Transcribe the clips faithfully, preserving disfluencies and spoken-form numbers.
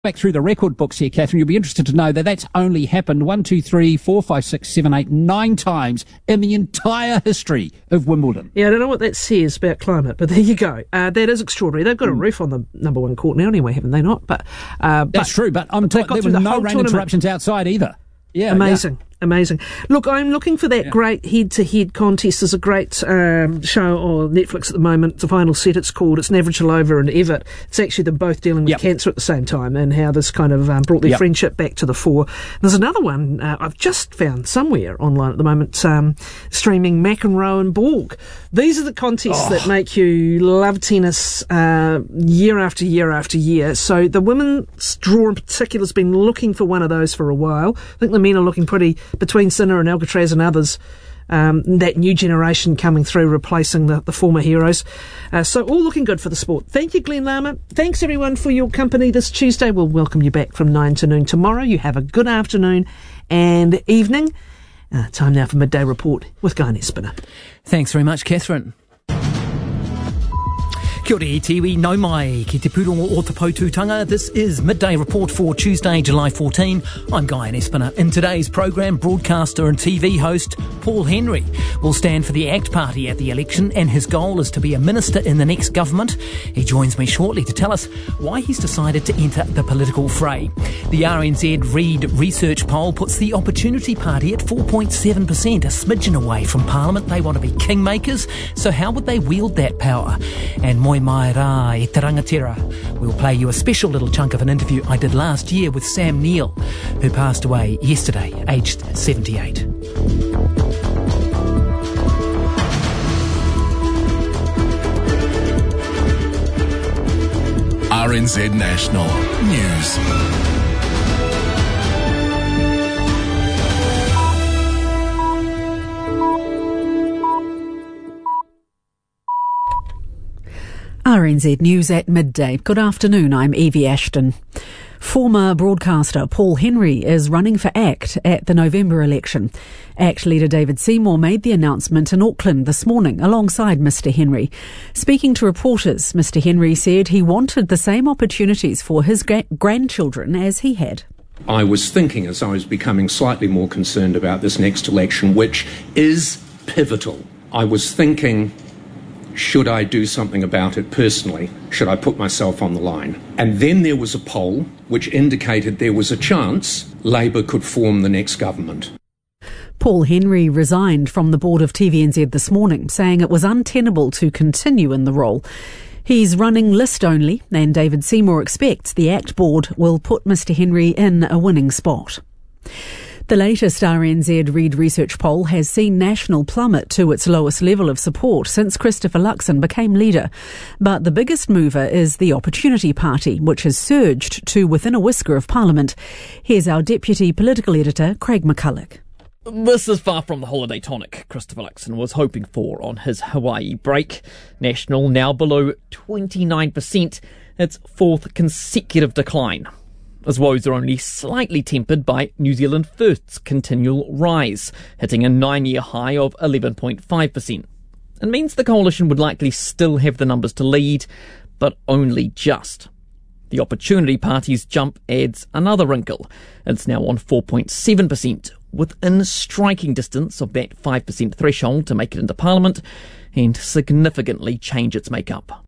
Back through the record books here, Catherine, you'll be interested to know that that's only happened one, two, three, four, five, six, seven, eight, nine times in the entire history of Wimbledon. Yeah, I don't know what that says about climate, but there you go. Uh, that is extraordinary. They've got a roof on the number one court now anyway, haven't they not? But uh, That's but, true, but I'm but talking there were the no rain tournament. interruptions outside either. Yeah, Amazing. Yeah. Amazing. Look, I'm looking for that Yeah. great head-to-head contest. There's a great um, show on Netflix at the moment, The Final Set it's called. It's Navratilova and Evert. It's actually them both dealing with Yep. cancer at the same time and how this kind of um, brought their Yep. friendship back to the fore. There's another one uh, I've just found somewhere online at the moment, um, streaming McEnroe and Borg. These are the contests Oh. that make you love tennis uh, year after year after year. So the women's draw in particular has been looking for one of those for a while. I think the men are looking pretty, between Sinner and Alcatraz and others, um, that new generation coming through, replacing the, the former heroes. Uh, so all looking good for the sport. Thank you, Glenn Lama. Thanks, everyone, for your company this Tuesday. We'll welcome you back from nine to noon tomorrow. You have a good afternoon and evening. Uh, time now for Midday Report with Guy Nespiner. Thanks very much, Catherine. Kia ora e tiwi, nau mai, ki te pūrongo o te Poutūtanga. This is Midday Report for Tuesday, July fourteenth. I'm Guy Nespiner. In today's programme, broadcaster and T V host Paul Henry will stand for the ACT Party at the election, and his goal is to be a minister in the next government. He joins me shortly to tell us why he's decided to enter the political fray. The R N Z Reid research poll puts the Opportunity Party at four point seven percent, a smidgen away from Parliament. They want to be kingmakers, so how would they wield that power? And moi mai rā e te rangatira. We'll play you a special little chunk of an interview I did last year with Sam Neill, who passed away yesterday, aged seventy-eight. R N Z National News. R N Z News at midday. Good afternoon, I'm Evie Ashton. Former broadcaster Paul Henry is running for ACT at the November election. ACT leader David Seymour made the announcement in Auckland this morning alongside Mr Henry. Speaking to reporters, Mr Henry said he wanted the same opportunities for his gra- grandchildren as he had. I was thinking as I was becoming slightly more concerned about this next election, which is pivotal, I was thinking, should I do something about it personally? Should I put myself on the line? And then there was a poll which indicated there was a chance Labour could form the next government. Paul Henry resigned from the board of T V N Z this morning, saying it was untenable to continue in the role. He's running list only, and David Seymour expects the ACT board will put Mr Henry in a winning spot. The latest R N Z Reid research poll has seen National plummet to its lowest level of support since Christopher Luxon became leader. But the biggest mover is the Opportunity Party, which has surged to within a whisker of Parliament. Here's our Deputy Political Editor, Craig McCulloch. This is far from the holiday tonic Christopher Luxon was hoping for on his Hawaii break. National now below twenty-nine percent, its fourth consecutive decline. As woes are only slightly tempered by New Zealand First's continual rise, hitting a nine-year high of eleven point five percent. It means the coalition would likely still have the numbers to lead, but only just. The Opportunity Party's jump adds another wrinkle. It's now on four point seven percent, within striking distance of that five percent threshold to make it into Parliament and significantly change its makeup.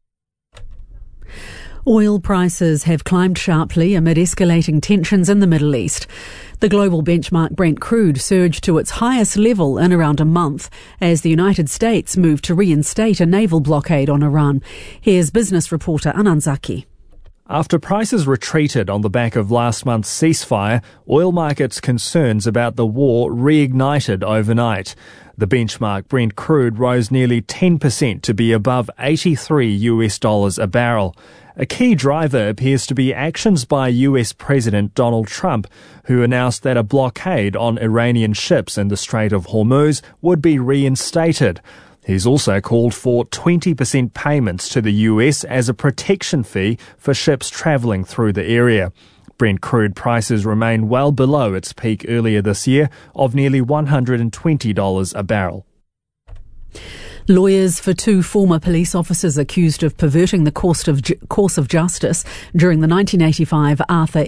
Oil prices have climbed sharply amid escalating tensions in the Middle East. The global benchmark Brent crude surged to its highest level in around a month as the United States moved to reinstate a naval blockade on Iran. Here's business reporter Anand Zaki. After prices retreated on the back of last month's ceasefire, oil markets' concerns about the war reignited overnight. The benchmark Brent crude rose nearly ten percent to be above eighty-three US dollars a barrel. A key driver appears to be actions by U S President Donald Trump, who announced that a blockade on Iranian ships in the Strait of Hormuz would be reinstated. He's also called for twenty percent payments to the U S as a protection fee for ships travelling through the area. Brent crude prices remain well below its peak earlier this year of nearly one hundred twenty dollars a barrel. Lawyers for two former police officers accused of perverting the course of, ju- course of justice during the nineteen eighty-five Arthur